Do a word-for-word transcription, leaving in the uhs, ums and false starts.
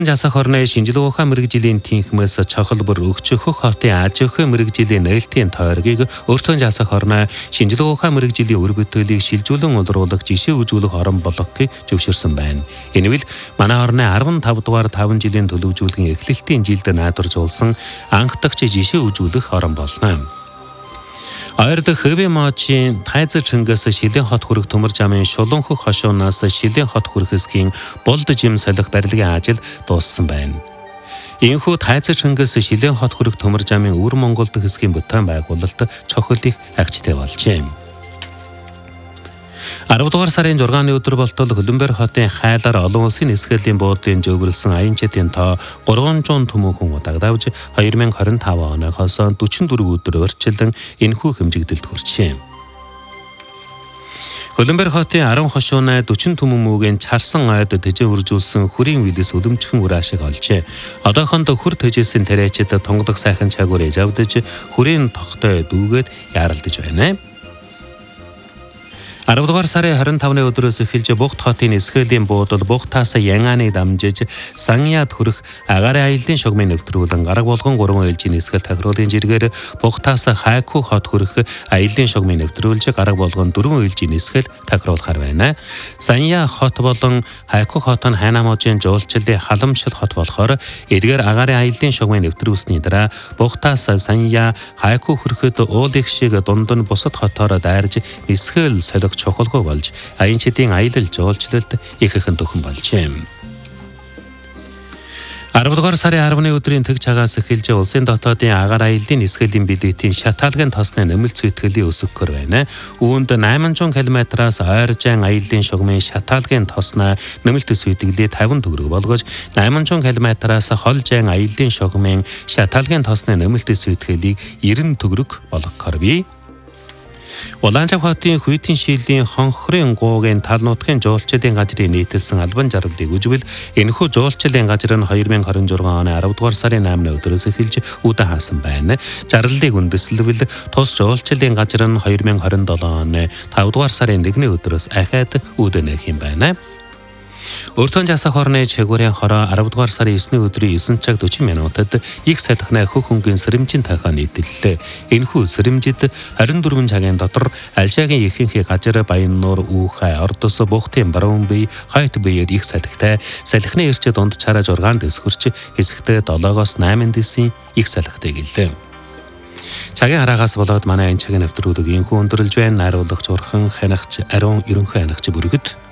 Жасах орны шинжилгээ ухаан мэрэгжлийн тэнхмээс чухалбар өгч хөх хотын аж ахуйн мэрэгжлийн нээлтийн тойргийг өөртөө жасах орны шинжилгээ ухаан мэрэгжлийн үр бүтээлийг шилжүүлэн удруулах жишээ үзүүлэх орон болгохыг зөвшөөрсөн байна. Энэ нь манай орны арван тав дугаар таван жилийн төлөвлөжүүлгийн эхлэлтийн жилд найдваржуулсан анх дахь жишээ үзүүлэх орон болно. Ойрд Хэвэ мочийн тайзар чингээс шилийн хот хүрэх төмөр замын шулуун хөх хошуунаас шилийн хот хүрэх хэсгийн булд жим солих барилгын ажил дууссан байна. Ийхүү тайзар чингээс шилийн хот хүрэх төмөр замын өвөр Монголд хэсгийн бүтээн байгуулалт цохилыг агчтай болжээ. арав дугаар сарын зургааны өдөр болтол Хөлбөмбөр хотын хайлаар олон улсын нисгэлийн буудын зөвөрлсөн аян-чэтийн тоо гурван зуун төмөөхөн удагдавж хоёр мянга хорин тав оноохоос дөрвөн дөрвөн өдөр урьдчилан энэхүү хэмжигдэлд хүрчээ. Хөлбөмбөр хотын арван хошуунаа дөрвөн төмөн мөгийн чарсан ойд тэжээ үржүүлсэн хүрийн вилэс өдөмчгөн үр ашиг олжээ. Одоохонд хүр тэжээсийн тариачид тунгадаг сайхан чагуур ээж авдаж хүрийн тогтой дүүгээд яаралдаж байна. арав дугаар сарын хорин тавны өдрөөс эхэлж Бугт хотын нисгэлийн буудал Бугтаас Янгааны дамжиж Саньяад хүрэх агаарын аяллаа шугамын нэвтрүүлэн гараг болгон гурван ээлжийн нисгэл тохируулын жиргээр Бугтаас Хайку хот хүрэх аяллаа шугамын нэвтрүүлж гараг болгон дөрвөн ээлжийн нисгэл тохируулахар байна. Санья хот болон Хайку хот нь Хайнаможийн жуулчлалын халамжлал хот болохоор эдгээр агаарын аяллаа шугамын нэвтрүүлсний дараа Бугтаас Санья Хайку хүрэхэд уулыг шиг дунд нь бусад хотоор дайрж нисгэл солих чухалгүй болж аян-чэтийн аялал жуулчлалд ихэнх төхөн болжээ. арав дугаар сарын арваны өдрийн тэг цагаас эхэлж улсын дотоодын агаар аяллаа нисгэлийн билетийн шатаалгын тосны нэмэлт зүйтгэлийн өсгөхөр байна. Үүнд найман зуун километраас ойржайн аяллаа шугамын шатаалгын тосноо нэмэлт зүйтгэлийн таван төгрөг болгож найман зуун километраас холжайн аяллаа шугамын шатаалгын тосны нэмэлт зүйтгэлийн найман төгрөг болгохоор бий. Улаанчаг хотын Хүйтэн шилийн хонхрын гуугийн тал нутгийн жуулчлалын газрын нийтэлсэн албан жаргалыг үжвэл энэхүү жуулчлалын газар нь хоёр мянга хорин зургаан оны арав дугаар сарын наймны өдрөөс эхэлж үдэ хаасан байна. Жарлалыг үндэслэвэл тус жуулчлалын газар нь хоёр мянга хорин долоо оны тав дугаар сарын нэгний өдрөөс ахаад үдэ нээх юм байна. Өөртөө жасах орны чигүүрийн хороо арав дугаар сарын есний өдрийн есөн цаг дөрвөн минутад их салхинаа хөх хөнгөн сэрэмжийн тахаа нийтэллээ. Энэхүү сэрэмжид харин дөрвөн цагийн дотор Альшагийн ихэнхий газар Баяннуур, Үүхай, Ордос, Бухтын баруун бие, Хайт биеэр их салхитай салхины эрчид дунд чараа зургаан дэсгэрч хэсэгтээ долоогоос найман дэсийн их салхитай гэлээ. Цагийн хараагаас болоод манай энэ цагийн нэвтрүүлэг инхүү өндөрлж байна. Найруулагч Урхан, хянагч Ариун, ерөнхий хянагч Бүргэд.